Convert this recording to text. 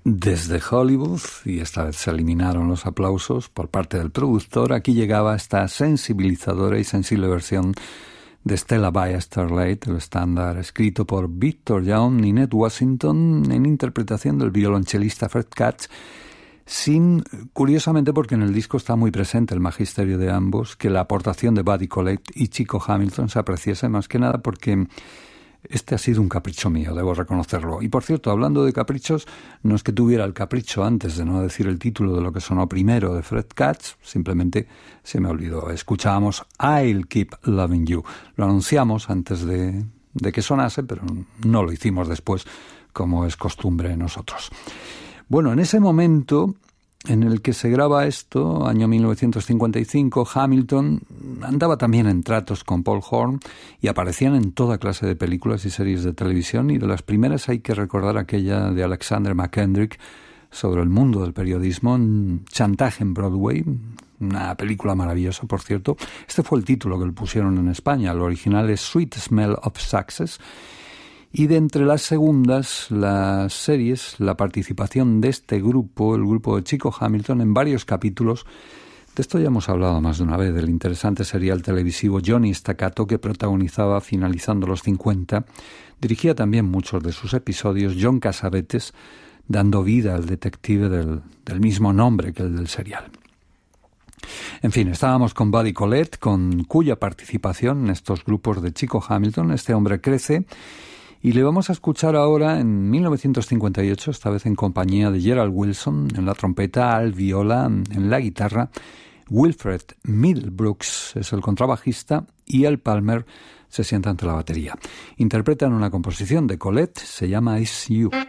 Desde Hollywood, y esta vez se eliminaron los aplausos por parte del productor, aquí llegaba esta sensibilizadora y sensible versión de Stella by Starlight, el estándar escrito por Victor Young y Ned Washington en interpretación del violonchelista Fred Katz, curiosamente porque en el disco está muy presente el magisterio de ambos, que la aportación de Buddy Collette y Chico Hamilton se apreciase más que nada porque este ha sido un capricho mío, debo reconocerlo. Y por cierto, hablando de caprichos, no es que tuviera el capricho antes de no decir el título de lo que sonó primero de Fred Katz, simplemente se me olvidó. Escuchábamos I'll Keep Loving You. Lo anunciamos antes de que sonase, pero no lo hicimos después, como es costumbre en nosotros. Bueno, en ese momento en el que se graba esto, año 1955, Hamilton andaba también en tratos con Paul Horn y aparecían en toda clase de películas y series de televisión, y de las primeras hay que recordar aquella de Alexander McKendrick sobre el mundo del periodismo, Chantaje en Broadway, una película maravillosa, por cierto. Este fue el título que le pusieron en España, el original es Sweet Smell of Success. Y de entre las segundas, las series, la participación de este grupo, el grupo de Chico Hamilton, en varios capítulos. De esto ya hemos hablado más de una vez, del interesante serial televisivo Johnny Staccato, que protagonizaba finalizando los 50. Dirigía también muchos de sus episodios John Cassavetes, dando vida al detective del mismo nombre que el del serial. En fin, estábamos con Buddy Collette, con cuya participación en estos grupos de Chico Hamilton este hombre crece. Y le vamos a escuchar ahora en 1958, esta vez en compañía de Gerald Wilson, en la trompeta, Al Viola, en la guitarra, Wilfred Middlebrooks es el contrabajista y Al Palmer se sienta ante la batería. Interpretan una composición de Collette, se llama It's You.